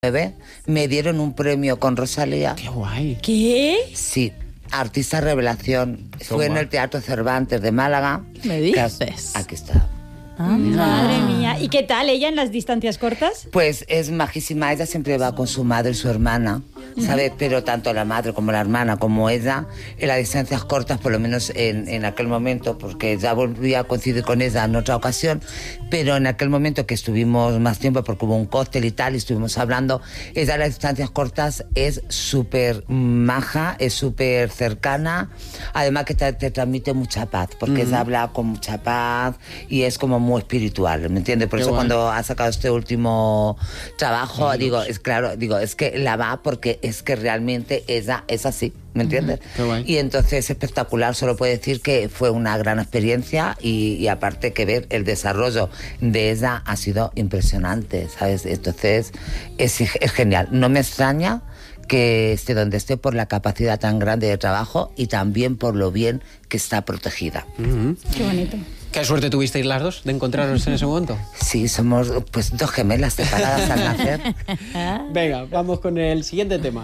me dieron un premio con Rosalía. ¡Qué guay! ¿Qué? Sí, artista revelación. Fue en el Teatro Cervantes de Málaga. ¿Me dices? Aquí está. Madre mía. ¿Y qué tal ella en las distancias cortas? Pues es majísima. Ella siempre va con su madre y su hermana, ¿sabes? Pero tanto la madre como la hermana como ella, en las distancias cortas, por lo menos en aquel momento, porque ya volví a coincidir con ella en otra ocasión, pero en aquel momento que estuvimos más tiempo, porque hubo un cóctel y tal, y estuvimos hablando, ella en las distancias cortas es súper maja, es súper cercana, además que te transmite mucha paz, porque ella habla con mucha paz y es como muy espiritual, ¿me entiendes? Por eso cuando ha sacado este último trabajo, digo, es claro, es que la va porque es que realmente ella es así, ¿me entiendes? Y entonces es espectacular, solo puedo decir que fue una gran experiencia y aparte que ver el desarrollo de ella ha sido impresionante, ¿sabes? Entonces es genial, no me extraña que esté donde esté por la capacidad tan grande de trabajo y también por lo bien que está protegida. Qué bonito. ¿Qué suerte tuvisteis las dos de encontraros en ese momento? Sí, somos pues dos gemelas separadas al nacer. Venga, vamos con el siguiente tema.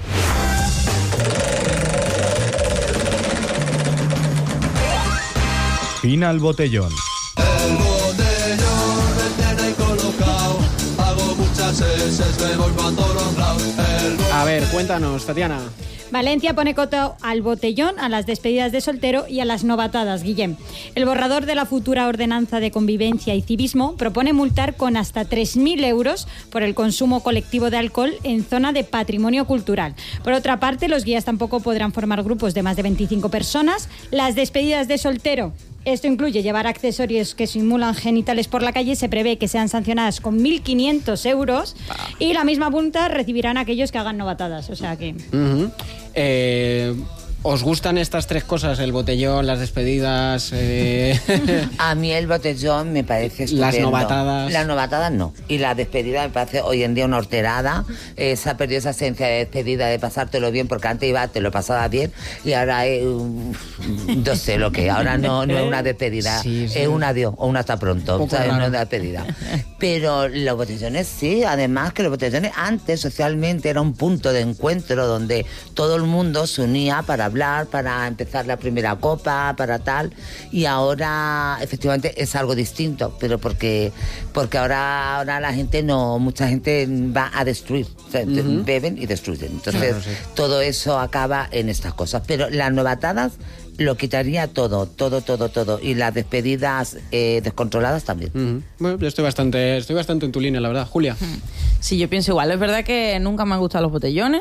Fina al botellón. El botellón me tiene ahí colocado. Hago muchas heces, me voy para todos lados. A ver, cuéntanos, Tatiana. Valencia pone coto al botellón, a las despedidas de soltero y a las novatadas, Guillem. El borrador de la futura ordenanza de convivencia y civismo propone multar con hasta 3.000 euros por el consumo colectivo de alcohol en zona de patrimonio cultural. Por otra parte, los guías tampoco podrán formar grupos de más de 25 personas. Las despedidas de soltero, esto incluye llevar accesorios que simulan genitales por la calle, se prevé que sean sancionadas con 1.500 euros y la misma multa recibirán aquellos que hagan novatadas. O sea que... ¿Os gustan estas tres cosas? El botellón, las despedidas... A mí el botellón me parece estupendo. Las novatadas... Las novatadas no. Y la despedida me parece hoy en día una horterada. Se ha perdido esa esencia de despedida, de pasártelo bien, porque antes te lo pasaba bien y ahora es... no sé lo que. Ahora no es una despedida. Sí. Es un adiós o un hasta pronto. ¿Sabes? No es una despedida. Pero los botellones sí. Además que los botellones antes socialmente era un punto de encuentro donde todo el mundo se unía para hablar, para empezar la primera copa, para tal, y ahora efectivamente es algo distinto, pero porque ahora la gente mucha gente va a destruir, o sea, beben y destruyen, entonces todo eso acaba en estas cosas, pero las novatadas lo quitaría todo, y las despedidas descontroladas también. Bueno, yo estoy bastante en tu línea, la verdad. Julia. Sí, yo pienso igual. Es verdad que nunca me han gustado los botellones,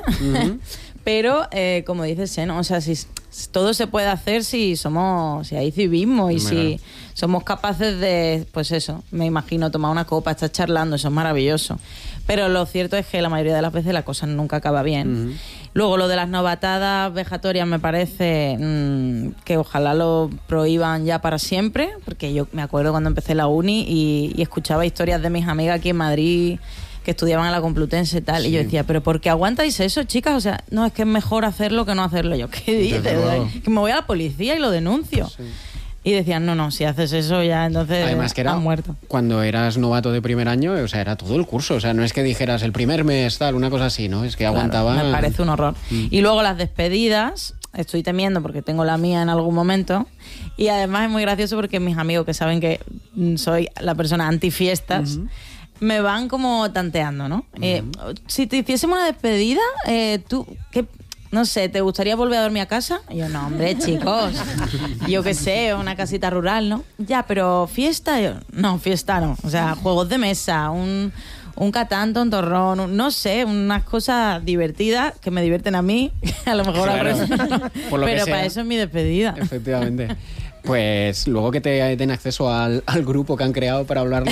pero como dices, ¿no? O sea, si todo se puede hacer si hay civismo y si somos capaces de, pues eso, me imagino, tomar una copa, estar charlando, eso es maravilloso. Pero lo cierto es que la mayoría de las veces la cosa nunca acaba bien. Luego, lo de las novatadas vejatorias me parece que ojalá lo prohíban ya para siempre, porque yo me acuerdo cuando empecé la uni y escuchaba historias de mis amigas aquí en Madrid que estudiaban en la Complutense y tal, y yo decía, ¿pero por qué aguantáis eso, chicas? O sea, no, es que es mejor hacerlo que no hacerlo. Yo, ¿qué dices? Que me voy a la policía y lo denuncio. Sí. Y decían, no, si haces eso ya, entonces además que era muerto. Cuando eras novato de primer año, o sea, era todo el curso, o sea, no es que dijeras el primer mes, tal, una cosa así, ¿no? Es que aguantaba... Me parece un horror. Y luego las despedidas, estoy temiendo porque tengo la mía en algún momento, y además es muy gracioso porque mis amigos que saben que soy la persona antifiestas, me van como tanteando, ¿no? Si te hiciésemos una despedida, tú, ¿qué...? No sé, ¿te gustaría volver a dormir a casa? Y yo, no, hombre, chicos, yo qué sé, una casita rural, ¿no? Ya, pero ¿fiesta? Yo, no, fiesta no. O sea, juegos de mesa, un Catán, tontorrón, no sé, unas cosas divertidas que me divierten a mí, a lo mejor a pero para eso es mi despedida. Efectivamente. Pues luego que te den acceso al grupo que han creado para hablarlo,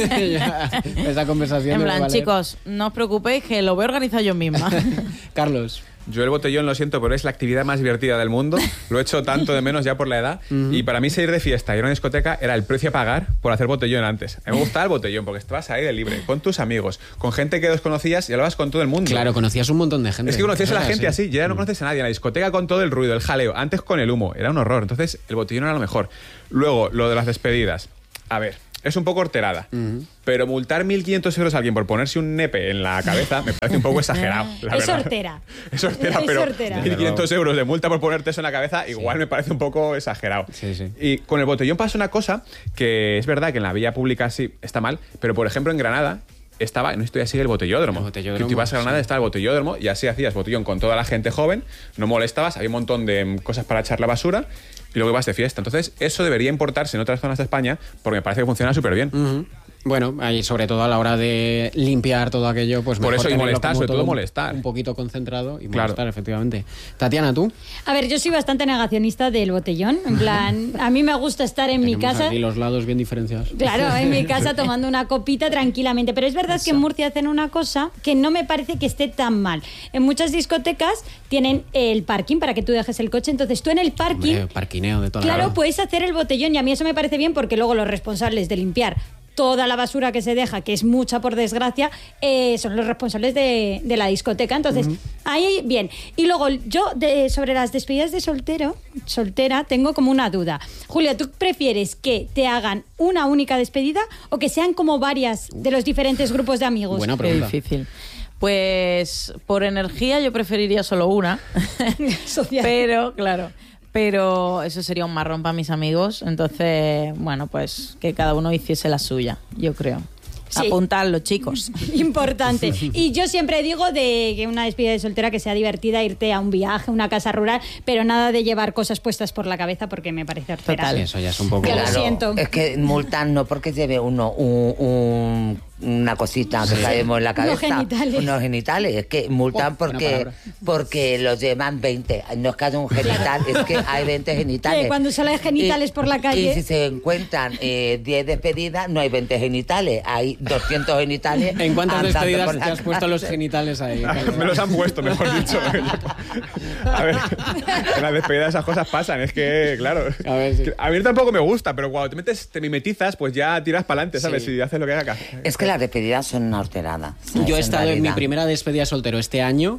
esa conversación... En plan, chicos, no os preocupéis que lo voy a organizar yo misma. Carlos. Yo el botellón, lo siento, pero es la actividad más divertida del mundo. Lo he hecho tanto de menos ya por la edad. Y para mí salir de fiesta y ir a una discoteca era el precio a pagar por hacer botellón antes. A mí me gustaba el botellón porque estabas ahí de libre, con tus amigos, con gente que desconocías y hablabas con todo el mundo. Claro, conocías un montón de gente. Es que conocías a la gente así, ya no conoces a nadie. En la discoteca con todo el ruido, el jaleo, antes con el humo. Era un horror. Entonces el botellón era lo mejor. Luego, lo de las despedidas. A ver, es un poco horterada. Pero multar 1.500 euros a alguien por ponerse un nepe en la cabeza me parece un poco exagerado. La Es verdad. hortera. Es hortera, Es pero hortera. 1.500 euros de multa por ponerte eso en la cabeza igual me parece un poco exagerado. Sí, sí. Y con el botellón pasa una cosa que es verdad que en la vía pública sí está mal, pero por ejemplo en Granada estaba, no estoy así, el botellódromo. El botellódromo, Tú ibas a Granada, sí. estaba el botellódromo y así hacías botellón con toda la gente joven, no molestabas, había un montón de cosas para echar la basura y luego ibas de fiesta. Entonces eso debería importarse en otras zonas de España porque me parece que funciona súper bien. Bueno, ahí sobre todo a la hora de limpiar todo aquello, pues Por mejor eso, y tenerlo molestar, como sobre todo molestar. Un poquito concentrado y Claro. molestar, efectivamente. Tatiana, ¿tú? A ver, yo soy bastante negacionista del botellón. En plan, a mí me gusta estar en mi Tenemos casa. aquí los lados bien diferenciados. Claro, en mi casa tomando una copita tranquilamente. Pero es verdad que en Murcia hacen una cosa que no me parece que esté tan mal. En muchas discotecas tienen el parking para que tú dejes el coche. Entonces tú en el parking, Hombre, parquineo de toda la claro, vida. puedes hacer el botellón. Y a mí eso me parece bien porque luego los responsables de limpiar toda la basura que se deja, que es mucha por desgracia, son los responsables de la discoteca. Entonces, ahí bien. Y luego yo sobre las despedidas de soltera, tengo como una duda. Julia, ¿tú prefieres que te hagan una única despedida o que sean como varias de los diferentes grupos de amigos? Buena Qué pregunta. difícil. Pues por energía yo preferiría solo una. Social. Pero eso sería un marrón para mis amigos. Entonces, bueno, pues que cada uno hiciese la suya, yo creo. Sí. Apuntadlo, chicos. Importante. Y yo siempre digo de que una despedida de soltera que sea divertida, irte a un viaje, una casa rural, pero nada de llevar cosas puestas por la cabeza porque me parece hortera. Total. Sí, eso ya es un poco... Que lo siento. Es que multan no porque lleve uno una cosita que sabemos en la cabeza. Unos genitales. Es que multan buena palabra. porque los llevan 20. No es que haya un genital, es que hay 20 genitales. Que cuando solo hay genitales por la calle- Y si se encuentran 10 despedidas, no hay 20 genitales. Hay 200 genitales. ¿En cuántas andando despedidas por te la has puesto los calle. genitales ahí? Me los han puesto, mejor dicho. A ver, en las despedidas esas cosas pasan. Es que, claro, A ver, sí. a mí tampoco me gusta, pero cuando te mimetizas, pues ya tiras para adelante, ¿sabes? Sí. Si haces lo que hagas. Es que las despedidas son una horterada. ¿sabes? Yo he estado en mi realidad. primera despedida soltero este año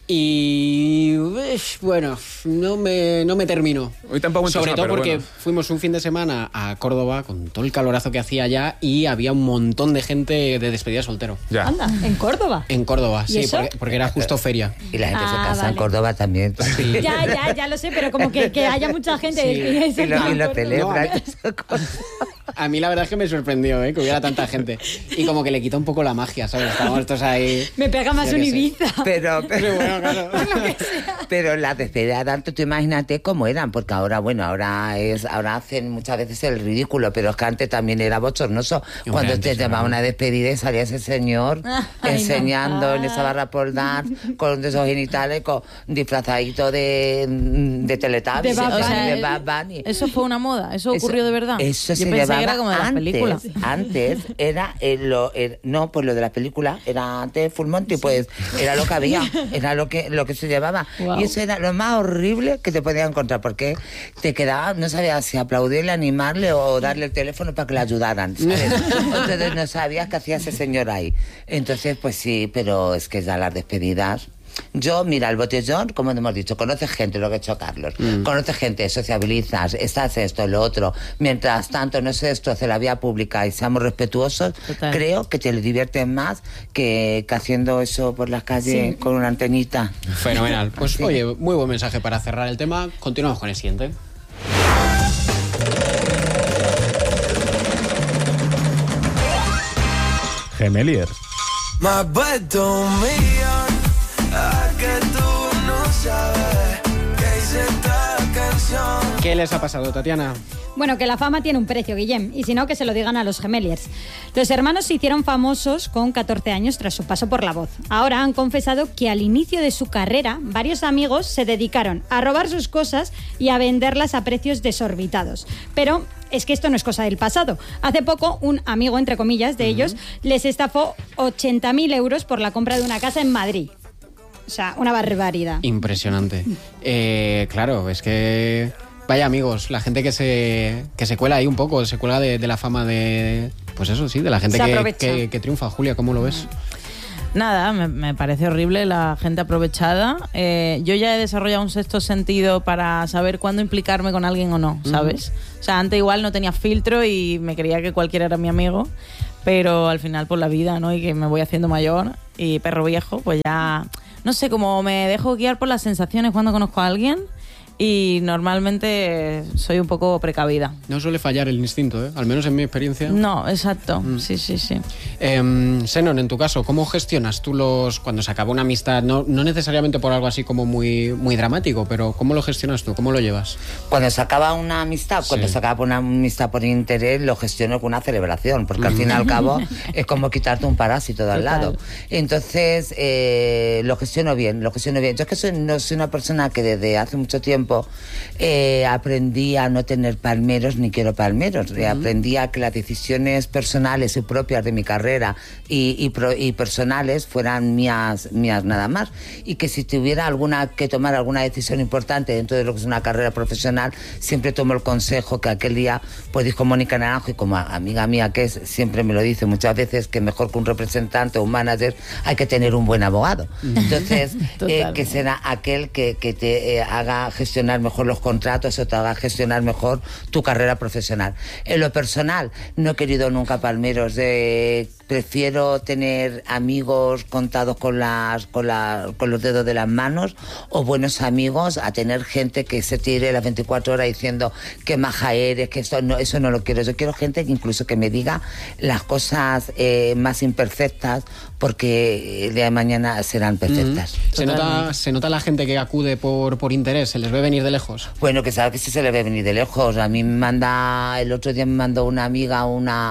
y bueno, no me terminó. Hoy tampoco Sobre entusiasma, todo pero porque bueno. fuimos un fin de semana a Córdoba con todo el calorazo que hacía allá y había un montón de gente de despedida soltero. Ya. Anda, en Córdoba. En Córdoba, ¿Y sí, eso? porque era justo feria. Y la gente se casa vale. en Córdoba también. Ya lo sé, pero como que haya mucha gente Sí. despedida de Y soltera en lo Córdoba. celebran. A mí la verdad es que me sorprendió, que hubiera tanta gente. Y como que le quita un poco la magia, ¿sabes? Estábamos estos ahí... Me pega más Yo un qué sé. Ibiza. Pero, Sí, bueno, claro. pero las despedidas de antes, tú imagínate cómo eran, porque ahora, bueno, ahora hacen muchas veces el ridículo, pero es que antes también era bochornoso. Cuando antes te era llamaba bueno. una despedida y salía ese señor Ay, enseñando no. en esa barra por dar, con esos genitales, disfrazadito de Teletubbies, De Bad O sea, de Bad Bunny. eso fue una moda, eso ocurrió de verdad. Eso yo se pensé llevaba que era como de las antes. películas. Antes era no, pues lo de las películas era antes Full Monty, pues era lo que había, era lo que se llevaba. Guau. Y eso era lo más horrible que te podías encontrar, porque te quedaba, no sabías si aplaudirle, animarle o darle el teléfono para que le ayudaran, ¿sabes? Entonces no sabías qué hacía ese señor ahí. Entonces, pues sí, pero es que ya las despedidas. Yo, mira, el botellón, como hemos dicho, conoces gente, lo que ha hecho Carlos, conoces gente, sociabilizas, estás esto, lo otro. Mientras tanto no se destroce la vía pública y seamos respetuosos, Total. creo que te diviertes más que haciendo eso por las calles con una antenita. Fenomenal. Pues Sí. oye, muy buen mensaje para cerrar el tema. Continuamos con el siguiente. Gemeliers. Más puesto un millón, a que tú no sabes que hice esta canción. ¿Qué les ha pasado, Tatiana? Bueno, que la fama tiene un precio, Guillem, y si no, que se lo digan a los Gemeliers. Los hermanos se hicieron famosos con 14 años tras su paso por La Voz. Ahora han confesado que al inicio de su carrera, varios amigos se dedicaron a robar sus cosas y a venderlas a precios desorbitados. Pero es que esto no es cosa del pasado. Hace poco, un amigo, entre comillas, de ellos, les estafó 80.000 euros por la compra de una casa en Madrid. O sea, una barbaridad. Impresionante. Claro, es que... Vaya amigos, la gente que se cuela ahí un poco, se cuela de la fama de... Pues eso, sí, de la gente Se aprovecha. que triunfa. Julia, ¿cómo lo ves? Nada, me parece horrible la gente aprovechada. Yo ya he desarrollado un sexto sentido para saber cuándo implicarme con alguien o no, ¿sabes? O sea, antes igual no tenía filtro y me creía que cualquiera era mi amigo, pero al final por la vida, ¿no? Y que me voy haciendo mayor y perro viejo, pues ya... No sé, como me dejo guiar por las sensaciones cuando conozco a alguien y normalmente soy un poco precavida. No suele fallar el instinto, ¿eh? Al menos en mi experiencia. No, exacto. Sí. Senon, en tu caso, ¿cómo gestionas tú cuando se acaba una amistad? No necesariamente por algo así como muy, muy dramático, pero ¿cómo lo gestionas tú? ¿Cómo lo llevas? Cuando se acaba una amistad, Sí. cuando se acaba una amistad por interés, lo gestiono con una celebración, porque al fin y al cabo es como quitarte un parásito de al Total. lado. Entonces, lo gestiono bien. Yo es que no soy una persona que desde hace mucho tiempo aprendí a no tener palmeros ni quiero palmeros. Aprendí a que las decisiones personales y propias de mi carrera y personales fueran mías nada más. Y que si tuviera que tomar alguna decisión importante dentro de lo que es una carrera profesional, siempre tomo el consejo que aquel día pues dijo Mónica Naranjo, y como amiga mía que es, siempre me lo dice muchas veces, que mejor que un representante o un manager hay que tener un buen abogado. Entonces, que será aquel que te haga gestionar mejor los contratos o te haga gestionar mejor tu carrera profesional. En lo personal, no he querido nunca palmeros. Prefiero tener amigos contados con los dedos de las manos, o buenos amigos, a tener gente que se tire las 24 horas diciendo que maja eres, que eso no lo quiero. Yo quiero gente que incluso que me diga las cosas más imperfectas, porque el día de mañana serán perfectas. Se nota la gente que acude por interés, se les ve venir de lejos. Bueno, que sabe que sí se le ve venir de lejos. A mí el otro día me mandó una amiga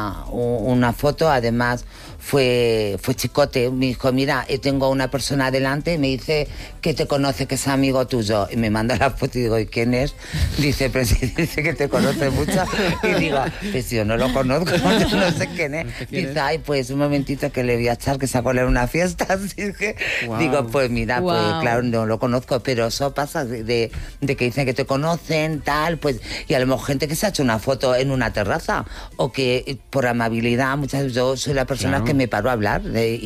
una foto, además fue chicote. Me dijo, mira, tengo una persona adelante, me dice que te conoce, que es amigo tuyo, y me manda la foto y digo, ¿y quién es? Dice, pero si dice que te conoce mucho. Y digo, pues yo no lo conozco, yo no sé quién es. Dice, ay, pues un momentito que le voy a echar, que sacó a una fiesta. Así que digo, pues mira, pues claro, no lo conozco, pero eso pasa de que dicen que te conocen, tal, pues, y a lo mejor gente que se ha hecho una foto en una terraza, o que por amabilidad, muchas veces yo soy la persona que me paro a hablar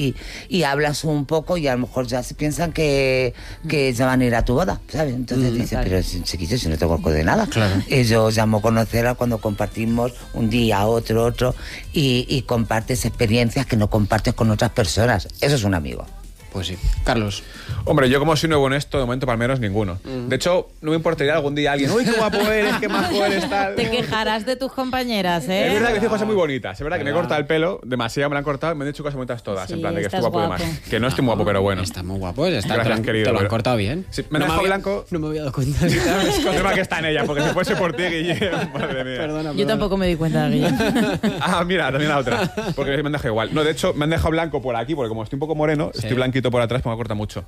y hablas un poco y a lo mejor ya se piensan que ya van a ir a tu boda, ¿sabes? Entonces dice, pero chiquillo, si no te conozco de nada. Claro. Yo llamo conocerla cuando compartimos un día, otro y compartes experiencias que no compartes con otras personas. Eso es un amigo. Pues sí. Carlos. Hombre, yo como soy nuevo en esto, de momento palmeros ninguno. De hecho, no me importaría algún día alguien, uy, qué guapo eres, qué majo eres, tal. Te quejarás de tus compañeras, ¿eh? Es verdad que digo cosas muy bonitas. Es verdad que me he cortado el pelo, demasiado me lo han cortado, me han dicho cosas bonitas todas, Sí, en plan de que estoy estás guapo y demás. guapo. Que no estoy muy guapo, pero bueno. Está muy guapo. Gracias, querido, Te lo han pero- cortado bien. Sí, me han dejado blanco. No me había dado cuenta. Es el tema que está en ella, porque si fuese por ti, Guillermo, madre mía. Perdona. Yo tampoco me di cuenta, Guillermo. Ah, mira, también la otra. Porque me han dejado igual. No, de hecho, me han dejado blanco por aquí, porque como estoy un poco moreno, estoy blanquito por atrás, pues me corta mucho.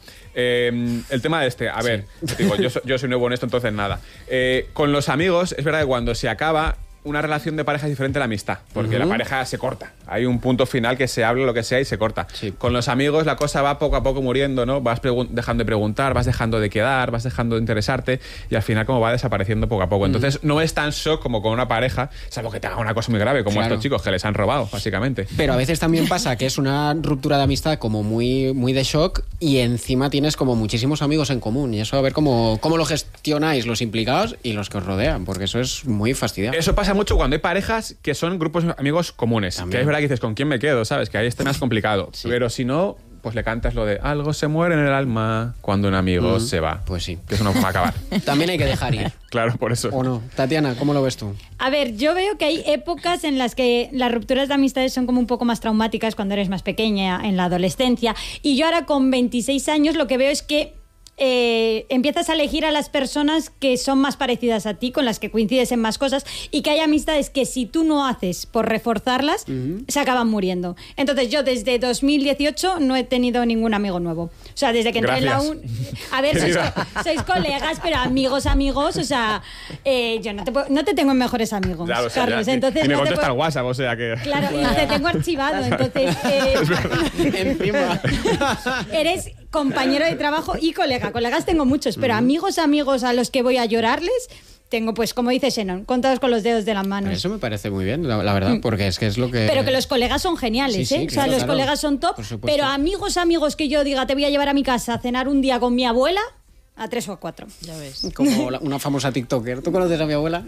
El tema de a ver, digo, yo soy nuevo en esto, entonces nada. Con los amigos, es verdad que cuando se acaba una relación de pareja es diferente a la amistad, porque la pareja se corta. Hay un punto final que se habla lo que sea y se corta. Sí. Con los amigos la cosa va poco a poco muriendo, ¿no? Vas dejando de preguntar, vas dejando de quedar, vas dejando de interesarte y al final como va desapareciendo poco a poco. Entonces no es tan shock como con una pareja, salvo que te haga una cosa muy grave, como Claro. estos chicos que les han robado, básicamente. Pero a veces también pasa que es una ruptura de amistad como muy, muy de shock y encima tienes como muchísimos amigos en común. Y eso a ver cómo lo gestionáis los implicados y los que os rodean, porque eso es muy fastidiado. Eso pasa mucho cuando hay parejas que son grupos de amigos comunes. También. Que es verdad que dices, ¿con quién me quedo? ¿Sabes? Que ahí es más complicado. Sí. Pero si no, pues le cantas lo de algo se muere en el alma cuando un amigo se va. Pues sí. Que eso no va a acabar. También hay que dejar ir. Claro, por eso. ¿O no? Tatiana, ¿cómo lo ves tú? A ver, yo veo que hay épocas en las que las rupturas de amistades son como un poco más traumáticas cuando eres más pequeña, en la adolescencia. Y yo ahora con 26 años lo que veo es que empiezas a elegir a las personas que son más parecidas a ti, con las que coincides en más cosas, y que hay amistades que si tú no haces por reforzarlas, se acaban muriendo. Entonces yo desde 2018 no he tenido ningún amigo nuevo. O sea, desde que entré en la Gracias. A ver, Querida. sois colegas, pero amigos, o sea, yo no te tengo en mejores amigos, Claro, o sea, Carlos. ya, Entonces y me no te contesta el puedo- WhatsApp, o sea que... Claro, y te tengo archivado, entonces Encima. eres compañero de trabajo y colegas tengo muchos, pero amigos a los que voy a llorarles, tengo, pues como dice Xenon, contados con los dedos de las manos. Eso me parece muy bien, la verdad, porque es que es lo que... Pero que los colegas son geniales, Sí, ¿eh? O sea, claro, los claro. colegas son top, Por supuesto. pero amigos que yo diga, te voy a llevar a mi casa a cenar un día con mi abuela, a 3 o a 4. Ya ves. Como una famosa TikToker. ¿Tú conoces a mi abuela?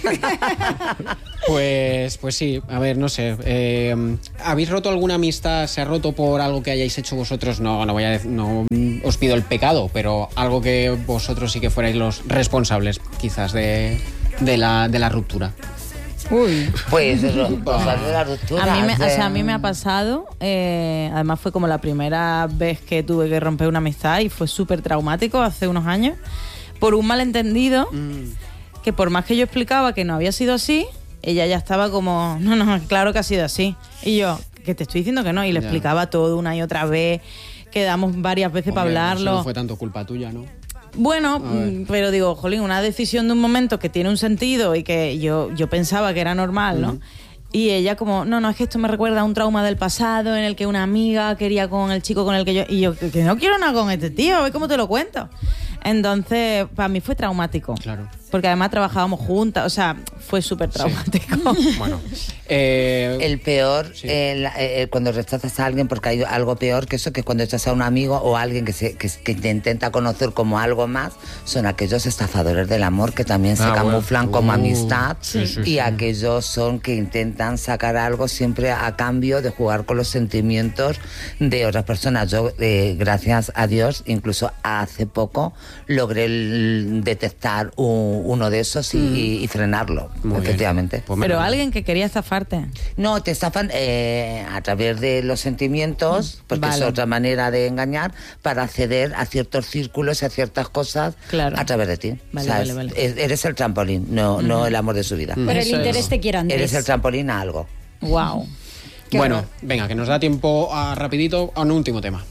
Pues sí, a ver, no sé. ¿Habéis roto alguna amistad? ¿Se ha roto por algo que hayáis hecho vosotros? No os pido el pecado, pero algo que vosotros sí que fuerais los responsables, quizás, de la ruptura. Uy. Pues eso, de la ruptura. A mí me ha pasado, además fue como la primera vez que tuve que romper una amistad y fue súper traumático hace unos años, por un malentendido, que por más que yo explicaba que no había sido así, ella ya estaba como, no, claro que ha sido así. Y yo, que te estoy diciendo que no, y le explicaba todo una y otra vez, quedamos varias veces para hablarlo. Eso no fue tanto culpa tuya, ¿no? Bueno, pero digo, jolín, una decisión de un momento que tiene un sentido y que yo pensaba que era normal, ¿no? Y ella como, no, es que esto me recuerda a un trauma del pasado en el que una amiga quería con el chico con el que yo... Y yo, que no quiero nada con este tío, a ver cómo te lo cuento. Entonces, para mí fue traumático. Claro. Porque además trabajábamos juntas, o sea, fue súper traumático. Bueno. El peor, Sí. cuando rechazas a alguien, porque hay algo peor que eso, que cuando rechazas a un amigo o a alguien que te intenta conocer como algo más, son aquellos estafadores del amor que también se camuflan como amistad y aquellos son que intentan sacar algo siempre a cambio de jugar con los sentimientos de otras personas. Yo, gracias a Dios, incluso hace poco logré detectar uno de esos y frenarlo, Muy efectivamente. bien. Pues Pero menos. alguien que quería estafarte. No, te estafan a través de los sentimientos, porque Vale. es otra manera de engañar, para acceder a ciertos círculos y a ciertas cosas Claro. a través de ti. Vale, ¿sabes? vale. Eres el trampolín, no el amor de su vida. Por el Eso interés es. te quiero, Andrés. Eres el trampolín a algo. Wow. Qué Bueno, horror. venga, que nos da tiempo a rapidito a un último tema.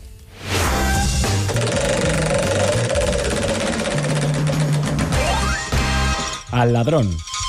Al ladrón.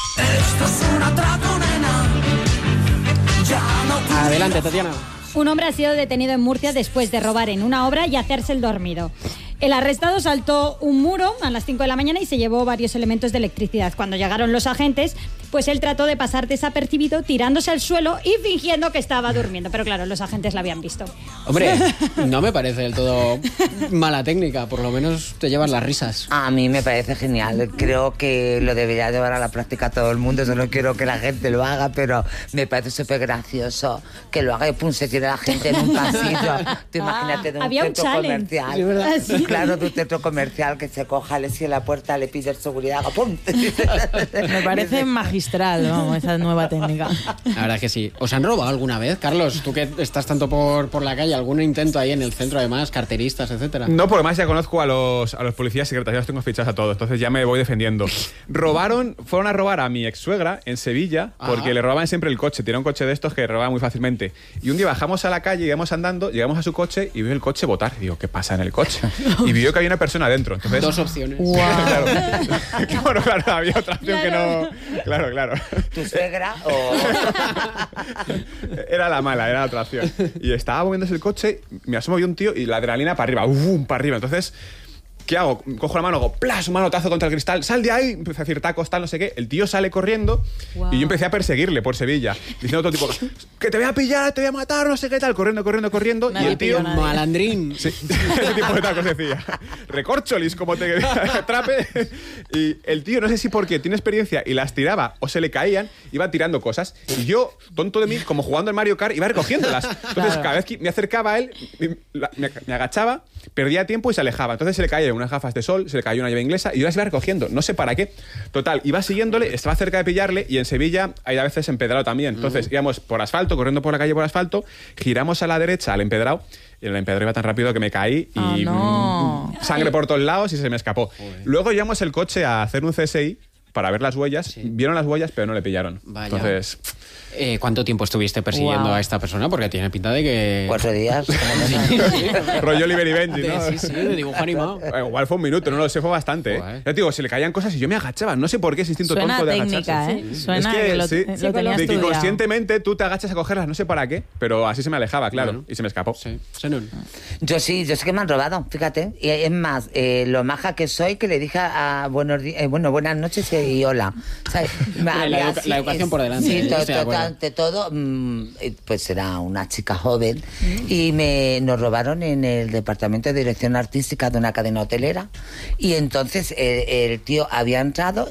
Adelante, Tatiana. Un hombre ha sido detenido en Murcia después de robar en una obra y hacerse el dormido. El arrestado saltó un muro a las 5 de la mañana y se llevó varios elementos de electricidad. Cuando llegaron los agentes, pues él trató de pasar desapercibido tirándose al suelo y fingiendo que estaba durmiendo. Pero claro, los agentes la habían visto. Hombre, no me parece del todo mala técnica, por lo menos te llevas las risas. A mí me parece genial. Creo que lo debería llevar a la práctica todo el mundo. Yo no quiero que la gente lo haga, pero me parece súper gracioso que lo haga y pum, se tire la gente en un pasillo. Tú imagínate de un había un centro challenge. comercial. Sí, ¿verdad? Sí. Claro, de un centro comercial que se coja, le cierra la puerta, le pide seguridad, haga ¡pum! Me parece magistral, vamos, esa nueva técnica. La verdad que sí. ¿Os han robado alguna vez, Carlos? Tú que estás tanto por la calle, ¿algún intento ahí en el centro, además, carteristas, etcétera? No, porque más ya conozco a los policías secretos, ya los tengo fichados a todos, entonces ya me voy defendiendo. Fueron a robar a mi ex suegra en Sevilla, porque le robaban siempre el coche, tenía un coche de estos que robaba muy fácilmente. Y un día bajamos a la calle, íbamos andando, llegamos a su coche y vio el coche botar. Digo, ¿qué pasa en el coche? Y vio que había una persona dentro. Entonces, Dos opciones. claro. Bueno, claro, había otra opción que no. Claro. ¿Tu suegra o...? Era la mala, era la otra opción. Y estaba moviéndose el coche, me asomo y un tío y la adrenalina para arriba, para arriba. Entonces, ¿qué hago? Cojo la mano, hago ¡plas! Un manotazo contra el cristal, ¡sal de ahí! Empecé a decir tacos, tal, no sé qué. El tío sale corriendo y yo empecé a perseguirle por Sevilla, diciendo a todo tipo, que te voy a pillar, te voy a matar, no sé qué tal, corriendo. Nadie Y el tío... pilló nada. Malandrín. Sí, ese tipo de tacos decía. Recorcholis, como te atrape. Y el tío, no sé si porque tiene experiencia y las tiraba o se le caían, iba tirando cosas. Y yo, tonto de mí, como jugando al Mario Kart, iba recogiéndolas. Entonces, cada vez que me acercaba a él, me agachaba, perdía tiempo y se alejaba. Entonces se le caían unas gafas de sol, se le cayó una llave inglesa y yo las iba recogiendo. No sé para qué. Total, iba siguiéndole, estaba cerca de pillarle y en Sevilla hay a veces empedrado también. Entonces íbamos por asfalto, corriendo por la calle por asfalto, giramos a la derecha al empedrado. Y el empedrado iba tan rápido que me caí y no. sangre por todos lados y se me escapó. Luego llevamos el coche a hacer un CSI para ver las huellas. Sí. Vieron las huellas, pero no le pillaron. Vaya. Entonces, ¿Cuánto tiempo estuviste persiguiendo a esta persona? Porque tiene pinta de que... 4 días. Rollo Oliver y Benji, ¿no? Sí, de dibujo animado. Igual fue un minuto, no lo sé, fue bastante. Joder. Yo te digo, se le caían cosas y yo me agachaba. No sé por qué ese instinto Suena tonto de técnica, agacharse. ¿eh? Suena es que lo sí, tenías de que estudiado. inconscientemente tú te agachas a cogerlas, no sé para qué, pero así se me alejaba, claro, Bueno. y se me escapó. Sí, Xenon. Yo sí que me han robado, fíjate. Y es más, lo maja que soy, que le dije a buenas noches y hola. ¿Sabes? La educación por delante. Sí, yo estoy de acuerdo. ante todo, pues era una chica joven y nos robaron en el departamento de dirección artística de una cadena hotelera. Y entonces el tío había entrado,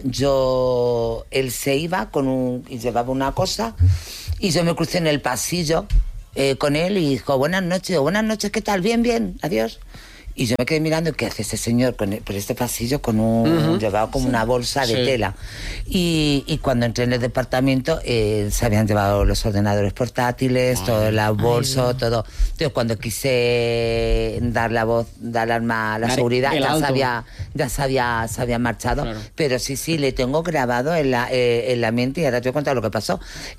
él se iba y llevaba una cosa y yo me crucé en el pasillo con él y dijo, buenas noches, ¿qué tal? Bien, adiós. Y yo me quedé mirando, ¿qué hace ese señor por este pasillo con llevaba como una bolsa de tela? Y cuando entré en el departamento se habían llevado los ordenadores portátiles, todo el bolso, todo. Entonces cuando quise dar la voz de alarma a la seguridad, ya se había marchado. Claro. Pero sí, le tengo grabado en la mente, y ahora te voy a contar lo que pasó.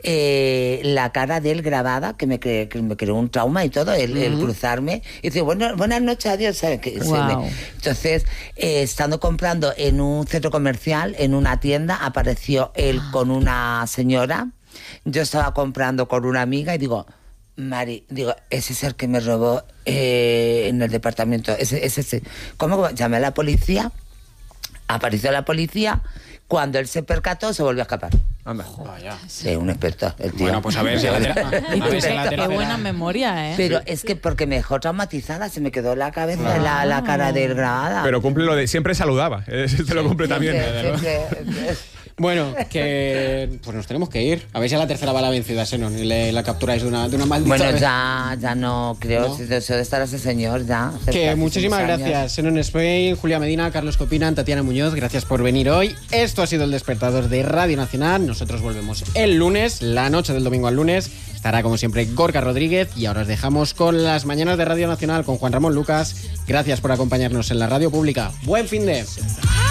La cara de él grabada, que me creó un trauma y todo, el cruzarme. Y dice, buenas noches, adiós. ¿Sabes? Wow. Entonces, estando comprando en un centro comercial, en una tienda, apareció él con una señora. Yo estaba comprando con una amiga y digo, Mari, ese es el que me robó en el departamento. Ese. ¿Cómo? Llamé a la policía, apareció la policía. Cuando él se percató, se volvió a escapar. Anda. Sí, un experto, el tío. Bueno, pues a ver si a la tercera. Qué buena memoria, ¿eh? Pero es que porque me dejó traumatizada, se me quedó la cabeza, la cara de él grabada. Pero cumple lo de siempre saludaba. Este lo cumple también. Bueno, que pues nos tenemos que ir. A ver si a la tercera va la vencida, Xenon, y la capturáis de una maldita Bueno, vez. ya no creo. ¿No? Si deseo de estar ese señor, ya. Que muchísimas gracias, Xenon Spain, Julia Medina, Carlos Copinan, Tatiana Muñoz. Gracias por venir hoy. Esto ha sido El Despertador de Radio Nacional. Nosotros volvemos el lunes, la noche del domingo al lunes. Estará, como siempre, Gorka Rodríguez. Y ahora os dejamos con las mañanas de Radio Nacional con Juan Ramón Lucas. Gracias por acompañarnos en la radio pública. ¡Buen fin de!